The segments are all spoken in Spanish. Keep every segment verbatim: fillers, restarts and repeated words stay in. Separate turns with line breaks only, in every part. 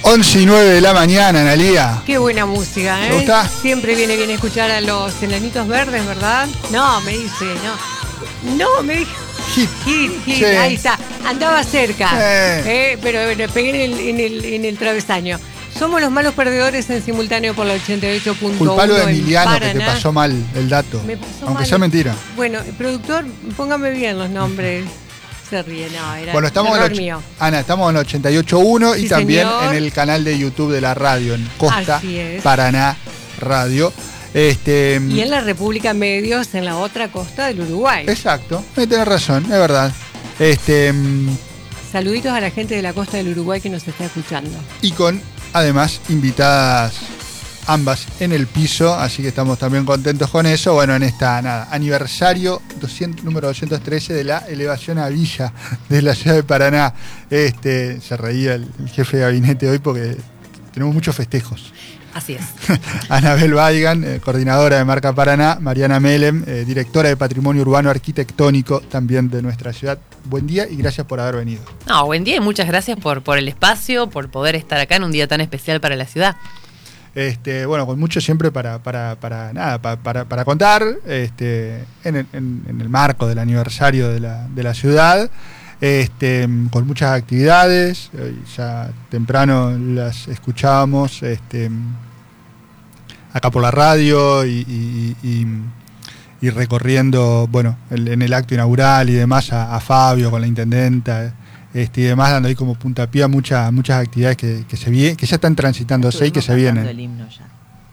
once y nueve de la mañana, Analía.
Qué buena música, ¿eh?
¿Te gusta?
Siempre viene bien escuchar a los enanitos verdes, ¿verdad? No, me dice, no. No, me dijo.
Hit.
Hit, hit,
Sí.
ahí está. Andaba cerca,
Eh.
eh, pero bueno, pegué en el, en, el, en el travesaño. Somos los malos perdedores en simultáneo por la ochenta y ocho punto uno.
Culpalo de Emiliano, que te
Paraná.
pasó mal el dato.
Me pasó
Aunque
mal.
sea mentira.
Bueno, productor, póngame bien los nombres. Se ríe, no, era
Bueno, estamos en,
error
och-
mío.
Ana, estamos en ochenta y ocho punto uno y
Sí,
también
señor.
en el canal de YouTube de la radio, en Costa
Así es.
Paraná Radio. Este,
Y en la República Medios, en la otra costa del Uruguay.
Exacto, me tenés razón, es verdad. Este,
Saluditos a la gente de la costa del Uruguay que nos está escuchando.
y con, además, invitadas ambas en el piso, así que estamos también contentos con eso. Bueno, en esta, nada, aniversario doscientos, número doscientos trece de la elevación a Villa de la ciudad de Paraná. Este, se reía el, el jefe de gabinete hoy porque tenemos muchos festejos.
Así es.
Anabel Baigan, eh, coordinadora de Marca Paraná, Mariana Melem, eh, directora de Patrimonio Urbano Arquitectónico también de nuestra ciudad. Buen día y gracias por haber venido.
No, buen día y muchas gracias por, por el espacio, por poder estar acá en un día tan especial para la ciudad.
Este, bueno, con mucho siempre para, para, para nada, para, para, para contar, este, en, el, en, en el marco del aniversario de la, de la ciudad, este, con muchas actividades, eh, ya temprano las escuchábamos, este, acá por la radio y, y, y, y recorriendo, bueno, el, en el acto inaugural y demás a, a Fabio con la intendenta. Este, y demás, dando ahí como puntapié a muchas, muchas actividades que, que, se vie, que ya están transitándose y que se vienen.
El himno ya.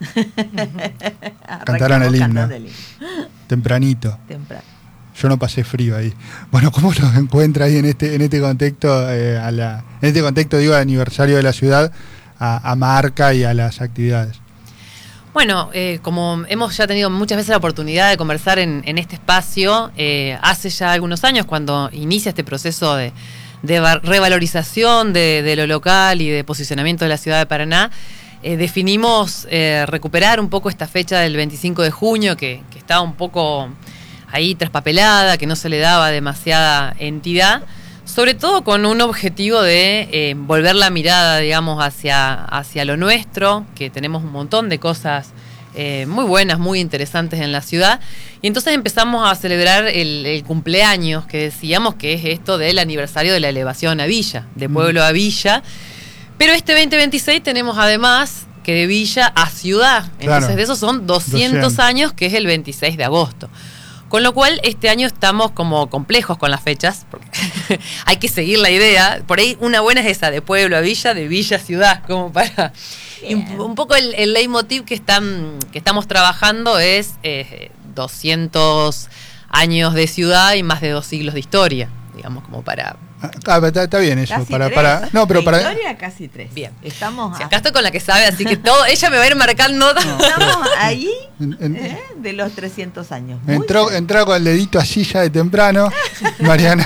Cantaron el himno.
Cantando el himno.
Tempranito.
Temprano.
Yo no pasé frío ahí. Bueno, ¿cómo nos encuentra ahí en este, en este contexto, eh, a la, en este contexto, digo, de aniversario de la ciudad, a, a Marca y a las actividades?
Bueno, eh, como hemos ya tenido muchas veces la oportunidad de conversar en, en este espacio, eh, hace ya algunos años, cuando inicia este proceso de de revalorización de, de lo local y de posicionamiento de la ciudad de Paraná, eh, definimos eh, recuperar un poco esta fecha del veinticinco de junio, que, que estaba un poco ahí traspapelada, que no se le daba demasiada entidad, sobre todo con un objetivo de eh, volver la mirada, digamos, hacia, hacia lo nuestro, que tenemos un montón de cosas Eh, muy buenas, muy interesantes en la ciudad. Y entonces empezamos a celebrar el, el cumpleaños, que decíamos que es esto del aniversario de la elevación a Villa, de pueblo mm. a Villa. Pero este veinte veintiséis tenemos además que de Villa a ciudad. Entonces claro. de esos son doscientos años, que es el veintiséis de agosto. Con lo cual este año estamos como complejos con las fechas, porque hay que seguir la idea. Por ahí una buena es esa, de pueblo a Villa, de Villa a ciudad, como para... Y un, un poco el, el leitmotiv que, están, que estamos trabajando es eh, doscientos años de ciudad y más de dos siglos de historia, digamos, como para...
Ah, está, está bien eso.
Casi
para,
tres.
para, no, pero
de
para...
historia casi tres.
Bien.
Estamos,
si acá estoy con la que sabe, así que todo, ella me va a ir marcando.
No, estamos ahí
en, en,
¿eh? de los trescientos años. Muy
entró,
bien.
entró con el dedito así ya de temprano, Mariana.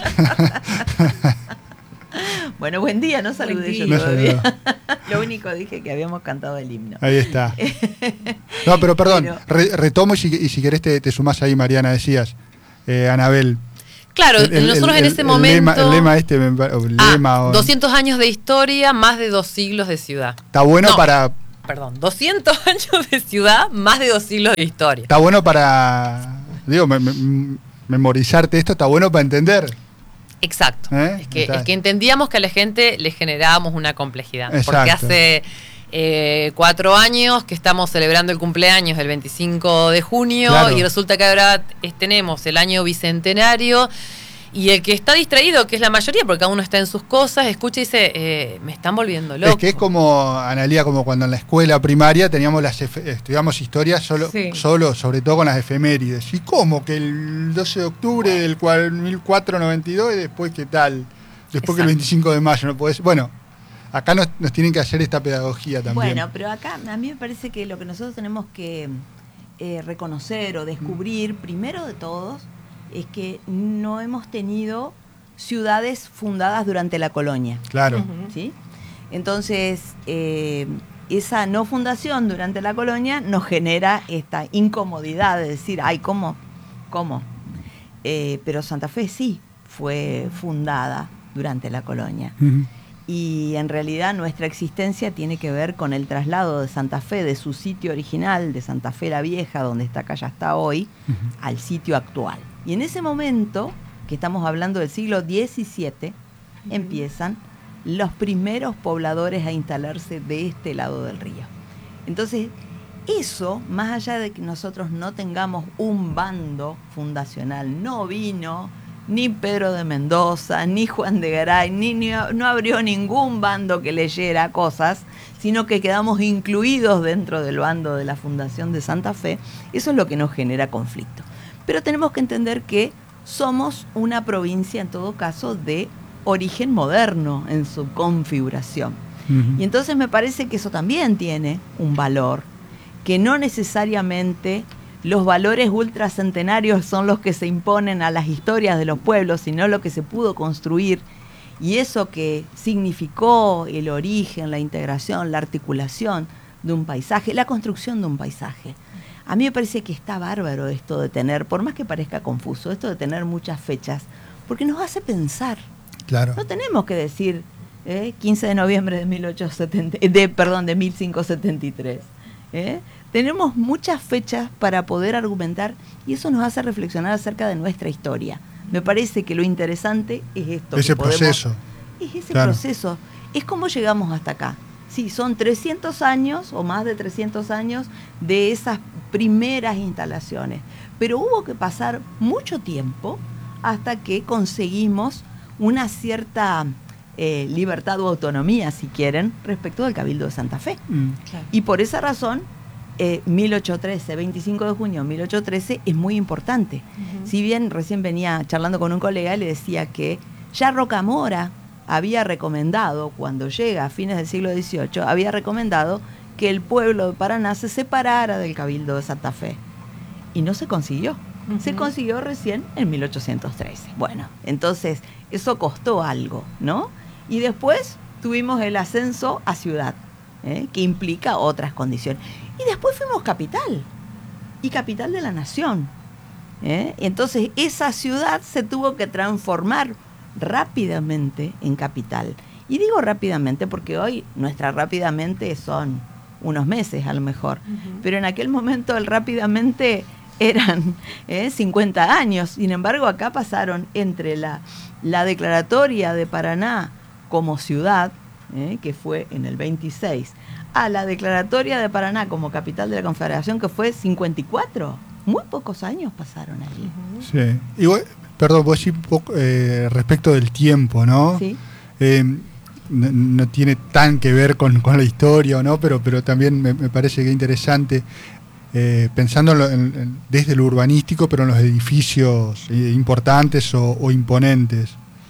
Bueno, buen día, no saludé yo
No
todavía. Lo único dije que habíamos cantado el himno.
Ahí está. No, pero perdón,
Pero,
re, retomo y si, y si querés te, te sumás ahí, Mariana, decías, eh, Anabel.
Claro,
el, el,
nosotros
el,
en ese
el
momento...
Lema, el lema este, o el
ah,
lema, o,
doscientos años de historia, más de dos siglos de ciudad.
Está bueno
no,
para...
Perdón, doscientos años de ciudad, más de dos siglos de historia.
Está bueno para... Digo, me, me, memorizarte esto, está bueno para entender.
Exacto.
¿Eh?
Es, que, es que entendíamos que a la gente le generábamos una complejidad.
Exacto.
Porque hace eh, cuatro años que estamos celebrando el cumpleaños del veinticinco de junio, claro. Y resulta que ahora es, tenemos el año bicentenario. Y el que está distraído, que es la mayoría, porque cada uno está en sus cosas, escucha y dice, eh, me están volviendo loco.
Es que es como, Analía, como cuando en la escuela primaria teníamos las estudiamos historia solo, sí. solo, sobre todo con las efemérides. ¿Y cómo? Que el doce de octubre del mil cuatrocientos noventa y dos y después qué tal, después Exacto. que el veinticinco de mayo, no podés. Bueno, acá nos, nos tienen que hacer esta pedagogía también.
Bueno, pero acá a mí me parece que lo que nosotros tenemos que eh, reconocer o descubrir, mm. primero de todos, es que no hemos tenido ciudades fundadas durante la colonia.
Claro.
Uh-huh. ¿Sí? Entonces, eh, esa no fundación durante la colonia nos genera esta incomodidad de decir, ay, ¿cómo? ¿Cómo? Eh, pero Santa Fe sí fue fundada durante la colonia. Uh-huh. y en realidad nuestra existencia tiene que ver con el traslado de Santa Fe, de su sitio original, de Santa Fe la Vieja, donde está acá ya está hoy, uh-huh. al sitio actual. Y en ese momento, que estamos hablando del siglo diecisiete, uh-huh. empiezan los primeros pobladores a instalarse de este lado del río. Entonces, eso, más allá de que nosotros no tengamos un bando fundacional, no vino ni Pedro de Mendoza, ni Juan de Garay, ni, ni no abrió ningún bando que leyera cosas, sino que quedamos incluidos dentro del bando de la Fundación de Santa Fe. Eso es lo que nos genera conflicto. Pero tenemos que entender que somos una provincia, en todo caso, de origen moderno en su configuración. Uh-huh. Y entonces me parece que eso también tiene un valor, que no necesariamente los valores ultracentenarios son los que se imponen a las historias de los pueblos, sino lo que se pudo construir. Y eso que significó el origen, la integración, la articulación de un paisaje, la construcción de un paisaje. A mí me parece que está bárbaro esto de tener, por más que parezca confuso, esto de tener muchas fechas, porque nos hace pensar.
Claro.
No tenemos que decir eh, quince de noviembre de, mil ochocientos setenta, de, perdón, de mil quinientos setenta y tres. ¿eh? Tenemos muchas fechas para poder argumentar y eso nos hace reflexionar acerca de nuestra historia. Me parece que lo interesante es esto.
Ese
que podemos,
proceso.
Es ese
claro.
proceso. Es cómo llegamos hasta acá. Sí, son trescientos años o más de trescientos años de esas primeras instalaciones. Pero hubo que pasar mucho tiempo hasta que conseguimos una cierta eh, libertad o autonomía, si quieren, respecto del Cabildo de Santa Fe. Mm. Claro. Y por esa razón, Eh, mil ochocientos trece, veinticinco de junio de mil ochocientos trece es muy importante. Uh-huh. Si bien recién venía charlando con un colega y le decía que ya Rocamora había recomendado, cuando llega a fines del siglo dieciocho, había recomendado que el pueblo de Paraná se separara del Cabildo de Santa Fe. Y no se consiguió. Uh-huh. Se consiguió recién en mil ochocientos trece. Bueno, entonces eso costó algo, ¿no? Y después tuvimos el ascenso a ciudad, ¿eh? que implica otras condiciones. Y después fuimos capital, y capital de la nación. ¿eh? Entonces esa ciudad se tuvo que transformar rápidamente en capital. Y digo rápidamente porque hoy nuestra rápidamente son unos meses a lo mejor, uh-huh. pero en aquel momento el rápidamente eran ¿eh? cincuenta años. Sin embargo, acá pasaron entre la, la declaratoria de Paraná como ciudad, ¿eh? que fue en el veintiséis, a la declaratoria de Paraná como capital de la Confederación, que fue cincuenta y cuatro. Muy pocos años pasaron allí.
Uh-huh. Sí. Y vos, perdón, vos sí, eh, respecto del tiempo, ¿no?
Sí.
Eh, no, no tiene tan que ver con, con la historia, ¿no? Pero, pero también me, me parece que es interesante, eh, pensando en lo, en, en, desde lo urbanístico, pero en los edificios eh, importantes o, o imponentes.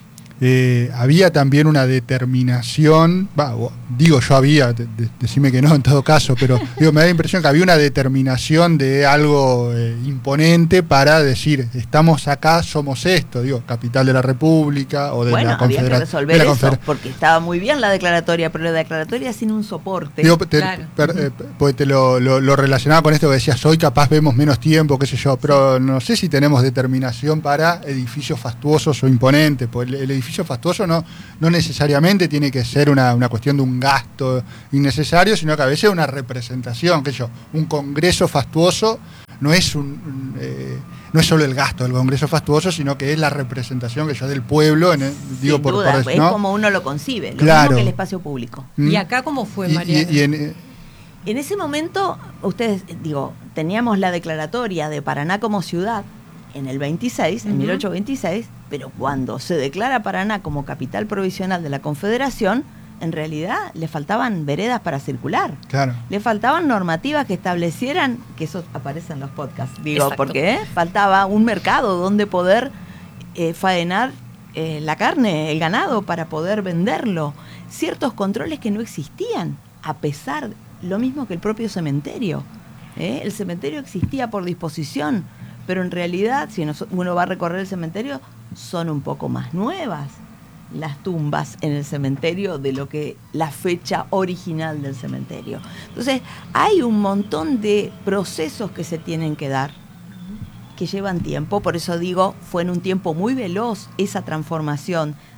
Eh, había también una determinación, bah, digo yo había, de, de, decime que no en todo caso, pero digo, me da la impresión que había una determinación de algo eh, imponente para decir, estamos acá, somos esto, digo, capital de la República o de
bueno,
la Confederación.
Había que resolver eso, confer- porque estaba muy bien la declaratoria, pero la declaratoria sin un soporte.
Digo, te,
claro.
per, eh, pues te lo, lo, lo relacionaba con esto que decías, hoy capaz vemos menos tiempo, qué sé yo, pero no sé si tenemos determinación para edificios fastuosos o imponentes, pues el, el edificio fastuoso no, no necesariamente tiene que ser una, una cuestión de un gasto innecesario, sino que a veces es una representación, qué sé yo, un congreso fastuoso no es un, un eh, no es solo el gasto del congreso fastuoso, sino que es la representación que yo del pueblo, en el, digo
Sin
por,
duda,
por
es
¿no?
como uno lo concibe, lo
claro.
mismo que el espacio público.
¿Mm?
¿Y acá cómo fue,
y,
María?
Y, y en,
en ese momento, ustedes, digo, teníamos la declaratoria de Paraná como ciudad en el veintiséis, uh-huh. en mil ochocientos veintiséis, pero cuando se declara Paraná como capital provisional de la Confederación, en realidad le faltaban veredas para circular.
Claro.
Le faltaban normativas que establecieran, que eso aparece en los podcasts, digo,
Exacto.
porque ¿eh? faltaba un mercado donde poder eh, faenar eh, la carne, el ganado, para poder venderlo. Ciertos controles que no existían, a pesar, lo mismo que el propio cementerio. ¿eh? El cementerio existía por disposición, pero en realidad, si uno va a recorrer el cementerio, son un poco más nuevas las tumbas en el cementerio de lo que la fecha original del cementerio. Entonces, hay un montón de procesos que se tienen que dar, que llevan tiempo. Por eso digo, fue en un tiempo muy veloz esa transformación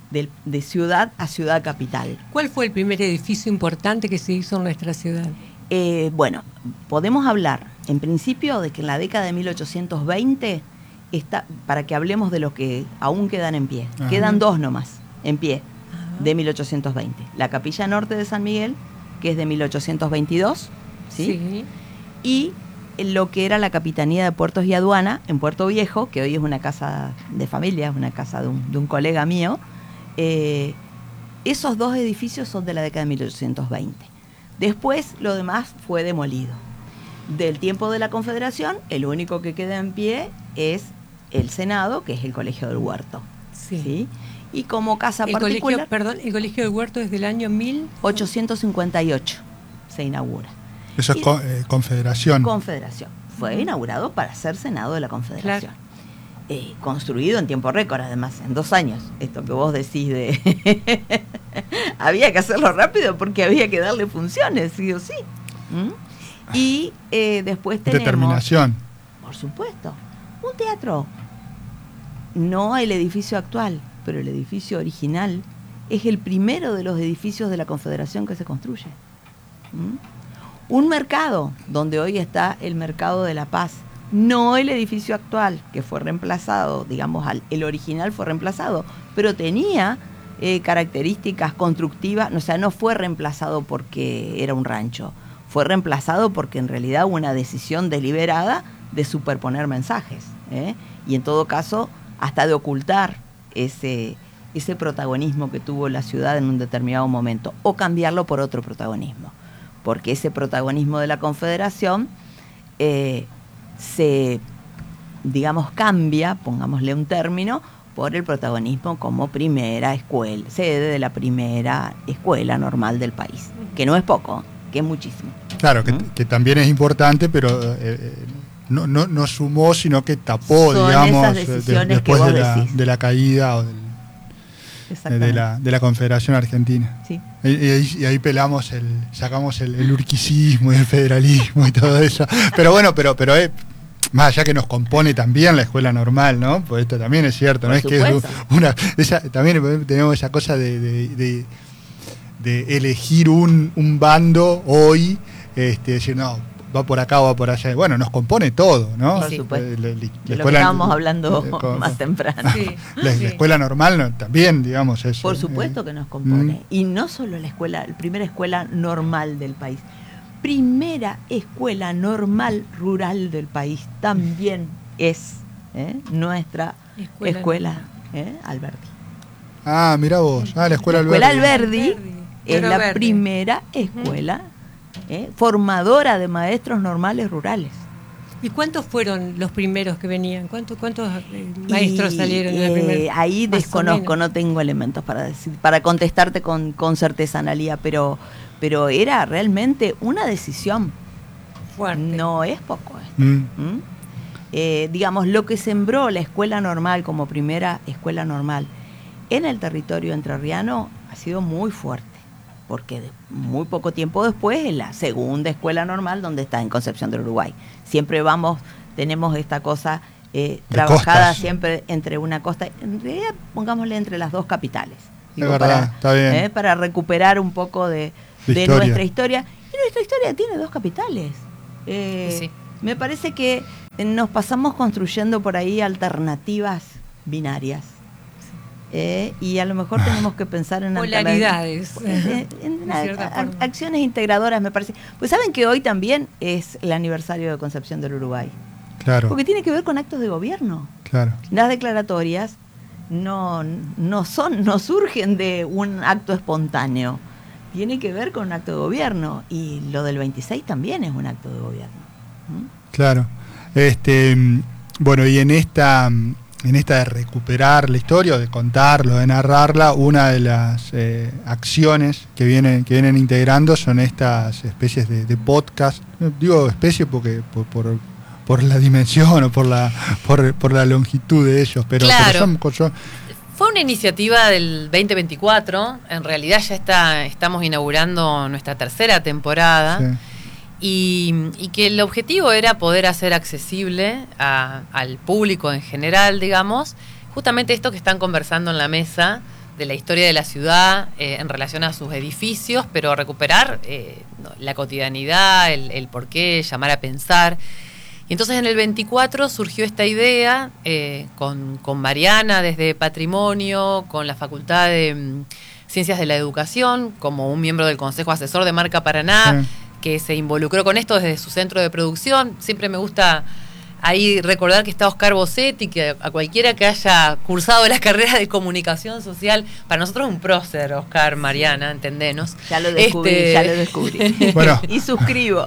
de, de ciudad a ciudad capital.
¿Cuál fue el primer edificio importante que se hizo en nuestra ciudad?
Eh, bueno, podemos hablar en principio de que en la década de mil ochocientos veinte, está, para que hablemos de los que aún quedan en pie, Ajá. quedan dos nomás en pie Ajá. de mil ochocientos veinte. La Capilla Norte de San Miguel, que es de mil ochocientos veintidós, ¿sí? Sí. Y lo que era la Capitanía de Puertos y Aduana en Puerto Viejo, que hoy es una casa de familia, es una casa de un, de un colega mío. Eh, esos dos edificios son de la década de mil ochocientos veinte. Después lo demás fue demolido. Del tiempo de la Confederación, el único que queda en pie es el Senado, que es el Colegio del Huerto. Sí. ¿Sí? Y como casa
el
particular...
Colegio, perdón, el Colegio del Huerto es del año mil
ochocientos cincuenta y ocho se inaugura.
Eso es con, eh, Confederación.
Confederación. Fue uh-huh. inaugurado para ser Senado de la Confederación. Claro. Eh, construido en tiempo récord, además, en dos años. Esto que vos decís de... había que hacerlo rápido porque había que darle funciones, sí o sí. ¿Mm? Y eh, después tenemos...
Determinación.
Por supuesto. Un teatro. No el edificio actual, pero el edificio original es el primero de los edificios de la Confederación que se construye. ¿Mm? Un mercado, donde hoy está el Mercado de la Paz. No el edificio actual, que fue reemplazado, digamos, al, el original fue reemplazado, pero tenía eh, características constructivas, o sea, no fue reemplazado porque era un rancho, fue reemplazado porque en realidad hubo una decisión deliberada de superponer mensajes, ¿eh? Y en todo caso, hasta de ocultar ese, ese protagonismo que tuvo la ciudad en un determinado momento, o cambiarlo por otro protagonismo, porque ese protagonismo de la Confederación... Eh, se, digamos, cambia, pongámosle un término, por el protagonismo como primera escuela, sede de la primera escuela normal del país, que no es poco, que es muchísimo.
Claro, que, que también es importante, pero eh, no, no, no sumó, sino que tapó,
Son
digamos,
esas
de, después de la, de la caída o del, de, la, de la Confederación Argentina.
Sí.
Y, y, ahí, y ahí pelamos, el, sacamos el, el urquicismo y el federalismo y todo eso. Pero bueno, pero, pero eh, más allá que nos compone también la escuela normal, ¿no? Pues esto también es cierto,
Por
no
supuesto.
es que es una, esa, también tenemos esa cosa de, de, de, de elegir un, un bando hoy, este, decir, no, va por acá o va por allá. Bueno, nos compone todo, ¿no?
Por supuesto.
La, la, la, la
de
escuela,
lo que estábamos hablando
eh, con,
más temprano.
Sí.
La,
Sí.
la escuela normal no, también, digamos, eso.
Por supuesto eh, que nos compone.
Mm.
Y no solo la escuela, la primera escuela normal del país. Primera escuela normal rural del país también es ¿eh? nuestra escuela, escuela ¿eh? Alberdi.
Ah, mira vos. Ah, la escuela
La escuela
Alberdi.
Alberdi es la
Verde.
primera escuela ¿eh? formadora de maestros normales rurales.
¿Y cuántos fueron los primeros que venían? ¿Cuántos, cuántos eh, maestros
Y,
salieron en el
eh,
primer?
Ahí
más
desconozco, no tengo elementos para decir, para contestarte con, con certeza, Analía, pero, pero era realmente una decisión.
Fuerte.
No es poco esto.
Mm.
¿Mm? Eh, digamos, lo que sembró la escuela normal como primera escuela normal en el territorio entrerriano ha sido muy fuerte, porque de muy poco tiempo después es la segunda escuela normal donde está en Concepción del Uruguay. Siempre vamos, tenemos esta cosa eh, trabajada
costas.
Siempre entre una costa, en realidad pongámosle entre las dos capitales.
Es verdad, está bien.
eh, para recuperar un poco de,
De
de
historia.
nuestra historia. Y nuestra historia tiene dos capitales. Eh,
Sí.
Me parece que nos pasamos construyendo por ahí alternativas binarias. Eh, y a lo mejor tenemos que pensar en
Polaridades.
alterna- en, en
De cierta
a- a-
forma.
acciones integradoras, me parece. Pues saben que hoy también es el aniversario de Concepción del Uruguay,
Claro,
porque tiene que ver con actos de gobierno.
claro.
Las declaratorias no, no son, no surgen de un acto espontáneo. Tiene que ver con un acto de gobierno. Y lo del veintiséis también es un acto de gobierno. ¿Mm?
Claro. Este, bueno, y en esta en esta de recuperar la historia, de contarlo, de narrarla, una de las eh, acciones que vienen que vienen integrando son estas especies de, de podcast. Digo especie porque por, por, por la dimensión o por la por, por la longitud de ellos, pero,
Claro.
pero son, son-
Fue una iniciativa del veinte veinticuatro, en realidad ya está, estamos inaugurando nuestra tercera temporada.
sí.
Y, y que el objetivo era poder hacer accesible a- al público en general, digamos, justamente esto que están conversando en la mesa, de la historia de la ciudad eh, en relación a sus edificios, pero recuperar eh, no, la cotidianidad, el, el porqué, llamar a pensar. Y entonces en el veinticuatro surgió esta idea eh, con, con Mariana desde Patrimonio, con la Facultad de um, Ciencias de la Educación, como un miembro del Consejo Asesor de Marca Paraná, sí. que se involucró con esto desde su centro de producción. Siempre me gusta ahí recordar que está Oscar Bossetti, que a cualquiera que haya cursado la carrera de comunicación social, para nosotros es un prócer, Oscar, Mariana, entendenos.
Ya lo descubrí, este... ya lo descubrí.
Bueno.
Y suscribo.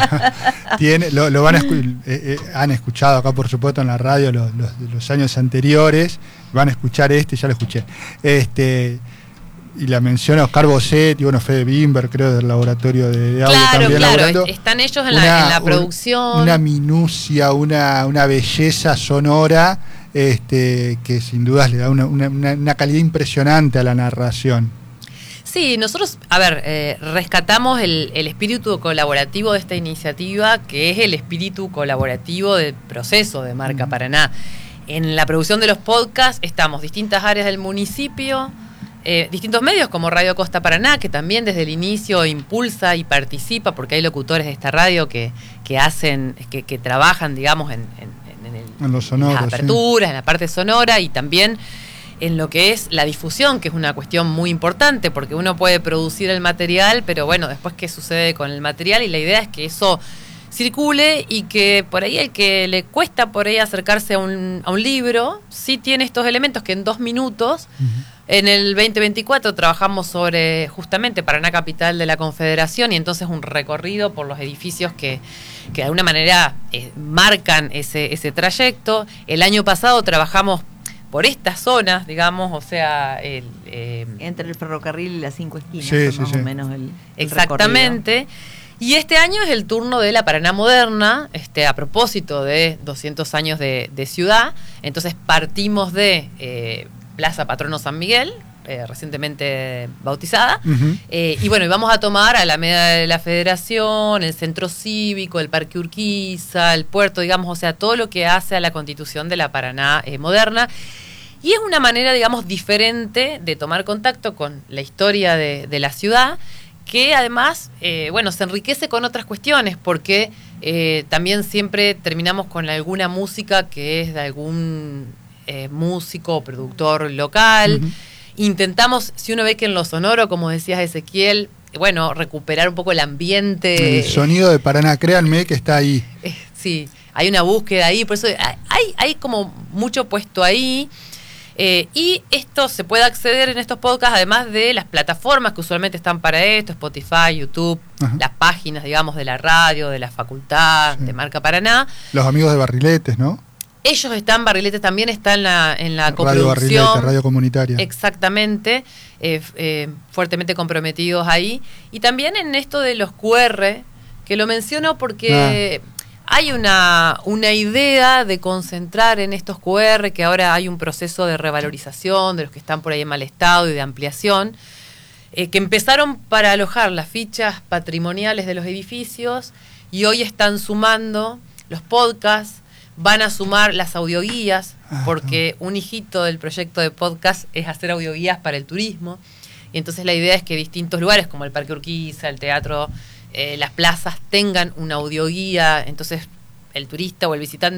Tiene, lo, lo van a escu- eh, eh, han escuchado acá, por supuesto, en la radio los, los, los años anteriores, van a escuchar este, ya lo escuché. Este... Y la menciona Oscar Bossetti, bueno, Fede Bimber, creo, del laboratorio de, de audio
claro,
también.
Claro,
laborando.
Están ellos en,
una,
la, en la producción.
Un, una minucia, una, una belleza sonora este, que sin dudas le da una, una, una calidad impresionante a la narración.
Sí, nosotros, a ver, eh, rescatamos el, el espíritu colaborativo de esta iniciativa, que es el espíritu colaborativo del proceso de Marca mm. Paraná. En la producción de los podcasts estamos distintas áreas del municipio, Eh, distintos medios como Radio Costa Paraná, que también desde el inicio impulsa y participa, porque hay locutores de esta radio que, que hacen, que, que trabajan, digamos, en, en, en, el,
en, los sonoros,
en las aperturas,
sí.
en la parte sonora y también en lo que es la difusión, que es una cuestión muy importante, porque uno puede producir el material, pero bueno, después qué sucede con el material, y la idea es que eso circule y que por ahí el que le cuesta por ahí acercarse a un, a un libro, sí tiene estos elementos que en dos minutos... Uh-huh. En el veinte veinticuatro trabajamos sobre justamente Paraná Capital de la Confederación, y entonces un recorrido por los edificios que, que de alguna manera eh, marcan ese, ese trayecto. El año pasado trabajamos por estas zonas, digamos, o sea... El, eh,
entre el ferrocarril y las cinco esquinas,
sí, sí,
más
sí.
o menos el, el
Exactamente. Recorrido. Y este año es el turno de la Paraná Moderna, este, a propósito de doscientos años de, de ciudad. Entonces partimos de... Eh, Plaza Patrono San Miguel, eh, recientemente bautizada, uh-huh. eh, y bueno, y vamos a tomar a la Alameda de la Federación, el Centro Cívico, el Parque Urquiza, el puerto, digamos, o sea, todo lo que hace a la constitución de la Paraná eh, moderna, y es una manera, digamos, diferente de tomar contacto con la historia de, de la ciudad, que además, eh, bueno, se enriquece con otras cuestiones, porque eh, también siempre terminamos con alguna música que es de algún... Eh, músico o productor local. Uh-huh. Intentamos, si uno ve que en lo sonoro, como decías Ezequiel, bueno, recuperar un poco el ambiente.
El sonido de Paraná, créanme que está ahí.
Eh, sí, hay una búsqueda ahí, por eso hay, hay como mucho puesto ahí. Eh, y esto se puede acceder en estos podcasts, además de las plataformas que usualmente están para esto, Spotify, YouTube, uh-huh. las páginas, digamos, de la radio, de la facultad, sí. de Marca Paraná.
Los amigos de Barriletes, ¿no?
Ellos están, Barriletes también está en la, en la
Radio
coproducción.
Barrilete, radio comunitaria.
Exactamente, eh, eh, fuertemente comprometidos ahí. Y también en esto de los Q R, que lo menciono porque ah. hay una, una idea de concentrar en estos Q R, que ahora hay un proceso de revalorización de los que están por ahí en mal estado y de ampliación, eh, que empezaron para alojar las fichas patrimoniales de los edificios y hoy están sumando los podcasts. Van a sumar las audioguías, porque un hijito del proyecto de podcast es hacer audioguías para el turismo. Y entonces la idea es que distintos lugares, como el Parque Urquiza, el teatro, eh, las plazas, tengan una audioguía. Entonces el turista o el visitante